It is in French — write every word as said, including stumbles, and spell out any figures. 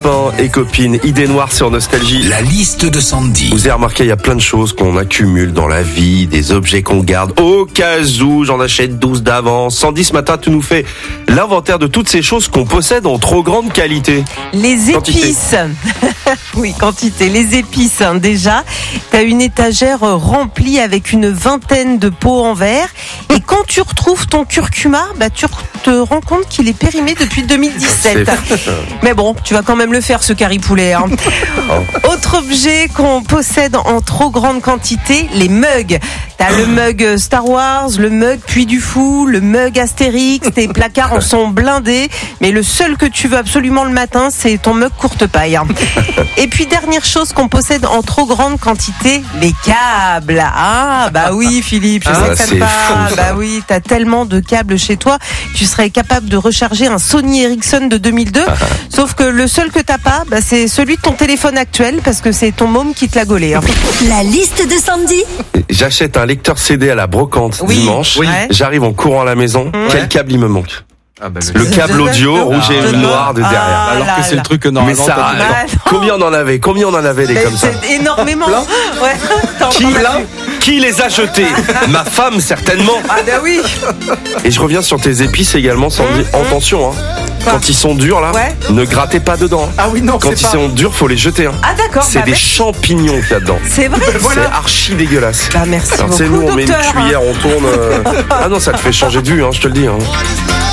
copains et copines, idées noires sur Nostalgie. La liste de Sandy. Vous avez remarqué, il y a plein de choses qu'on accumule dans la vie, des objets qu'on garde au cas où, j'en achète douze d'avance. Sandy, ce matin, tu nous fais l'inventaire de toutes ces choses qu'on possède en trop grande qualité. Les Quantité. épices. Oui, quantité. Les épices, hein, déjà. T'as une étagère remplie avec une vingtaine de pots en verre. Et quand tu retrouves ton curcuma, bah, tu te rends compte qu'il est périmé depuis deux mille dix-sept. C'est... Mais bon, tu vas quand même le faire, ce curry poulet. Hein. Autre objet qu'on possède en trop grande quantité, les mugs. T'as le mug Star Wars, le mug Puy du Fou, le mug Astérix. Tes placards en sont blindés. Mais le seul que tu veux absolument le matin, c'est ton mug courte paille. Hein. Et puis, dernière chose qu'on possède en trop grande quantité, les câbles. Ah, bah oui, Philippe, je Ah, sais que c'est t'aimes pas. fou, ça. Bah oui, t'as tellement de câbles chez toi, tu serais capable de recharger un Sony Ericsson de deux mille deux. Sauf que le seul que t'as pas, bah, c'est celui de ton téléphone actuel, parce que c'est ton môme qui te l'a gaulé. Hein. La liste de Sandy. J'achète un lecteur C D à la brocante Oui. dimanche. Oui. J'arrive en courant à la maison. Quel câble il me manque? Ah bah, Le câble audio rouge et Ah, noir de derrière. ah, alors là, que c'est là. le truc que Mais normalement ça, t'as tout le temps. Ah, non. combien on en avait? Combien on en avait des Mais comme ça? c'est énormément. Plein Ouais. T'en- Qui, t'en as plus. qui les a jetés? Ma femme, certainement. Ah bah oui. Et je reviens sur tes épices également, Sandy. Attention, hein. Quoi Quand ils sont durs, là, Ouais. ne grattez pas dedans. Ah oui, non, Quand c'est ils pas. sont durs, faut les jeter. Hein. Ah d'accord. C'est bah, des merci. champignons qu'il y a dedans. C'est vrai. C'est archi dégueulasse. Bah merci Alors, beaucoup, tu sais, nous, on met une docteur. cuillère, on tourne. euh, Ah non, ça te fait changer de vue, hein, je te le dis. Hein.